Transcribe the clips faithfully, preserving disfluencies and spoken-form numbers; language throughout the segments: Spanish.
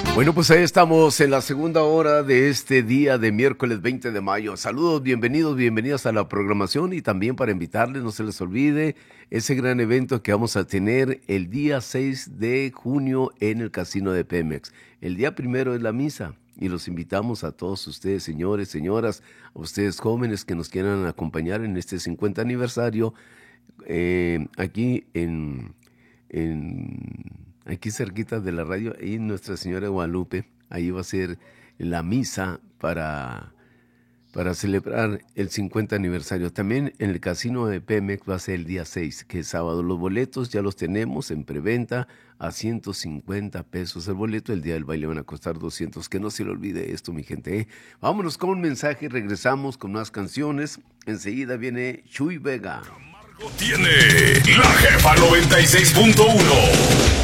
Bueno, pues ahí estamos en la segunda hora de este día de miércoles veinte de mayo. Saludos, bienvenidos, bienvenidas a la programación y también para invitarles, no se les olvide, ese gran evento que vamos a tener el día seis de junio en el Casino de Pemex. El día primero es la misa y los invitamos a todos ustedes, señores, señoras, a ustedes jóvenes que nos quieran acompañar en este cincuenta aniversario eh, aquí en... en aquí cerquita de la radio, ahí Nuestra Señora de Guadalupe. Ahí va a ser la misa para, para celebrar el cincuenta aniversario. También en el Casino de Pemex va a ser el día seis, que es sábado. Los boletos ya los tenemos en preventa a ciento cincuenta pesos el boleto. El día del baile van a costar doscientos. Que no se le olvide esto, mi gente, ¿eh? Vámonos con un mensaje y regresamos con unas canciones. Enseguida viene Chuy Vega. Tiene la Jefa noventa y seis punto uno.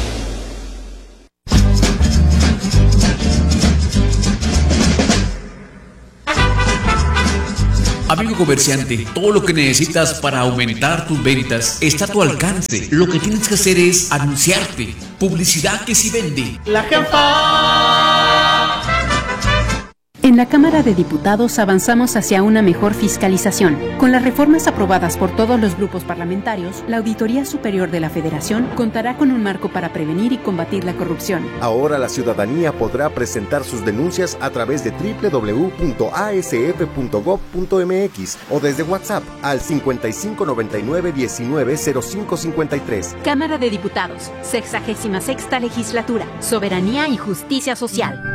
Amigo comerciante, todo lo que necesitas para aumentar tus ventas está a tu alcance. Lo que tienes que hacer es anunciarte. Publicidad que sí vende. La Jefa. En la Cámara de Diputados avanzamos hacia una mejor fiscalización. Con las reformas aprobadas por todos los grupos parlamentarios, la Auditoría Superior de la Federación contará con un marco para prevenir y combatir la corrupción. Ahora la ciudadanía podrá presentar sus denuncias a través de doble u doble u doble u punto a s f punto gob punto m x o desde WhatsApp al cincuenta y cinco noventa y nueve diecinueve cero cinco cincuenta y tres. Cámara de Diputados, sexagésima sexta Legislatura, Soberanía y Justicia Social.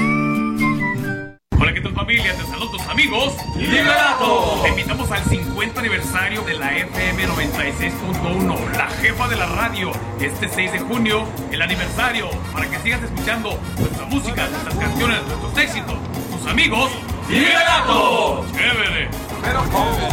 Hola, ¿qué tal, familia? Te saludan tus amigos ¡Liberato! Te invitamos al cincuenta aniversario de la F M noventa y seis punto uno, la jefa de la radio. Este seis de junio, el aniversario, para que sigas escuchando nuestra música, nuestras canciones, nuestros éxitos. Tus amigos ¡Liberato! ¡Chévere! Pero ¿cómo?